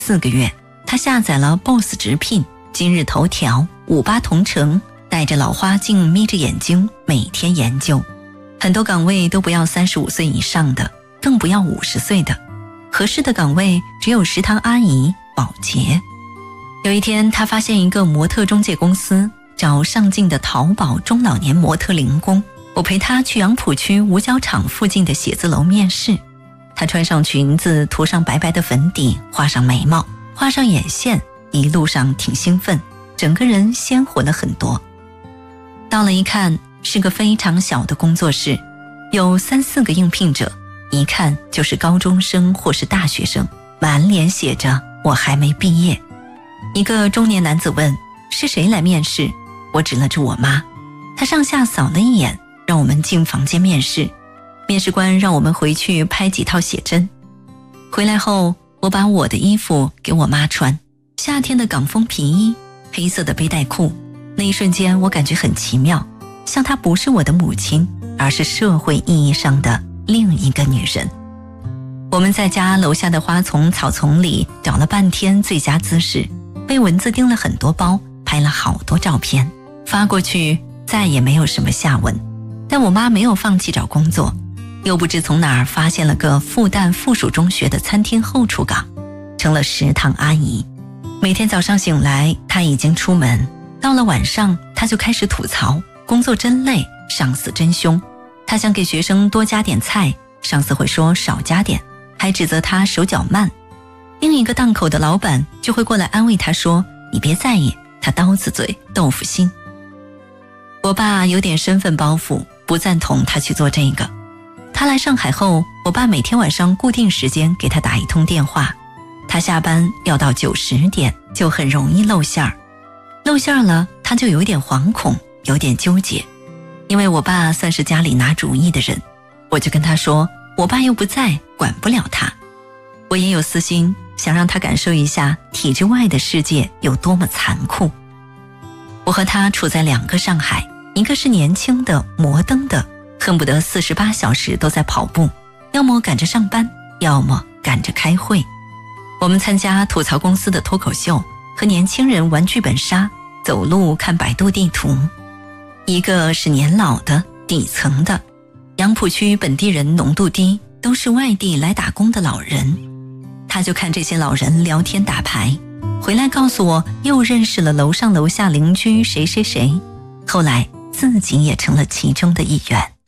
4个月，他下载了 BOSS 直聘、今日头条、58同城，戴着老花镜，眯着眼睛，每天研究。很多岗位都不要35岁以上的，更不要50岁的，合适的岗位只有食堂阿姨、保洁。有一天，他发现一个模特中介公司找上镜的淘宝中老年模特零工，我陪他去杨浦区五角场附近的写字楼面试。她穿上裙子，涂上白白的粉底，画上眉毛，画上眼线，一路上挺兴奋，整个人鲜活了很多。到了一看，是个非常小的工作室，有3、4个应聘者，一看就是高中生或是大学生，满脸写着我还没毕业。一个中年男子问是谁来面试，我指了指我妈。他上下扫了一眼，让我们进房间面试。面试官让我们回去拍几套写真。回来后，我把我的衣服给我妈穿，夏天的港风皮衣，黑色的背带裤。那一瞬间我感觉很奇妙，像她不是我的母亲，而是社会意义上的另一个女人。我们在家楼下的花丛草丛里找了半天最佳姿势，被蚊子叮了很多包，拍了好多照片，发过去再也没有什么下文。但我妈没有放弃找工作，又不知从哪儿发现了个复旦附属中学的餐厅后厨岗，成了食堂阿姨。每天早上醒来，她已经出门，到了晚上，她就开始吐槽工作真累，上司真凶。她想给学生多加点菜，上司会说少加点，还指责她手脚慢。另一个档口的老板就会过来安慰她说，你别在意，她刀子嘴豆腐心。我爸有点身份包袱，不赞同她去做这个。他来上海后，我爸每天晚上固定时间给他打一通电话，他下班要到9、10点，就很容易露馅儿。露馅儿了，他就有点惶恐，有点纠结。因为我爸算是家里拿主意的人，我就跟他说，我爸又不在，管不了他。我也有私心，想让他感受一下体制外的世界有多么残酷。我和他处在2个上海，一个是年轻的摩登的，恨不得48小时都在跑步，要么赶着上班，要么赶着开会。我们参加吐槽公司的脱口秀，和年轻人玩剧本杀，走路看百度地图。一个是年老的底层的，杨浦区本地人浓度低，都是外地来打工的老人。他就看这些老人聊天打牌，回来告诉我又认识了楼上楼下邻居谁谁谁，后来自己也成了其中的一员。